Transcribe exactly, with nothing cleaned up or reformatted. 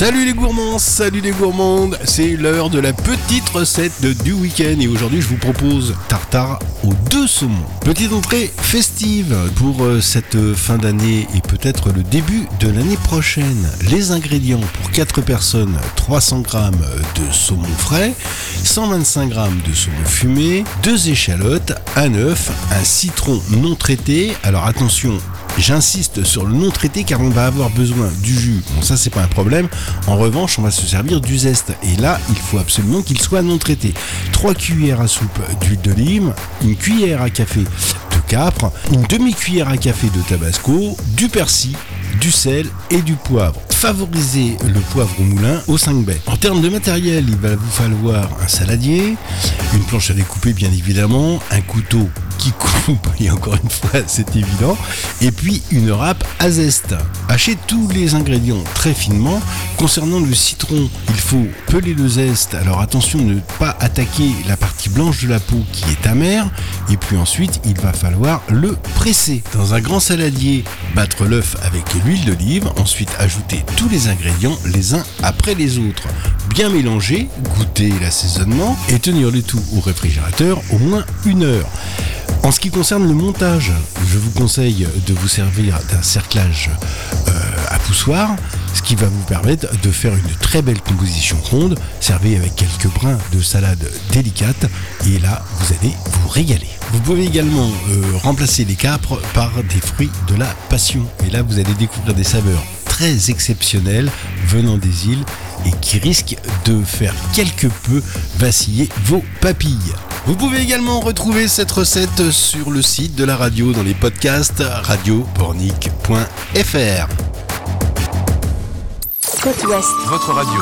Salut les gourmands, salut les gourmandes, c'est l'heure de la petite recette de, du week-end et aujourd'hui je vous propose tartare aux deux saumons. Petite entrée festive pour euh, cette fin d'année et peut-être le début de l'année prochaine. Les ingrédients pour quatre personnes, trois cents grammes de saumon frais, cent vingt-cinq grammes de saumon fumé, deux échalotes, un œuf, un citron non traité. Alors attention, j'insiste sur le non traité car on va avoir besoin du jus. Bon, ça c'est pas un problème. En revanche, on va se servir du zeste. Et là, il faut absolument qu'il soit non traité. trois cuillères à soupe d'huile d'olive, une cuillère à café de capre, une demi-cuillère à café de tabasco, du persil, du sel et du poivre. Favorisez le poivre au moulin au cinq baies. En termes de matériel, il va vous falloir un saladier, une planche à découper bien évidemment, un couteau qui coupe, et encore une fois c'est évident, et puis une râpe à zeste. Hachez tous les ingrédients très finement. Concernant le citron, il faut peler le zeste, alors attention de ne pas attaquer la partie blanche de la peau qui est amère, et puis ensuite il va falloir le presser. Dans un grand saladier, battre l'œuf avec l'huile d'olive, ensuite ajouter tous les ingrédients les uns après les autres. Bien mélanger, goûter l'assaisonnement et tenir le tout au réfrigérateur au moins une heure. En ce qui concerne le montage, je vous conseille de vous servir d'un cerclage euh, à poussoir, ce qui va vous permettre de faire une très belle composition ronde. Servez avec quelques brins de salade délicate et là, vous allez vous régaler. Vous pouvez également euh, remplacer les capres par des fruits de la passion. Et là, vous allez découvrir des saveurs très exceptionnelles venant des îles et qui risquent de faire quelque peu vaciller vos papilles. Vous pouvez également retrouver cette recette sur le site de la radio dans les podcasts radio pornic point f r. Côte Ouest. Votre radio.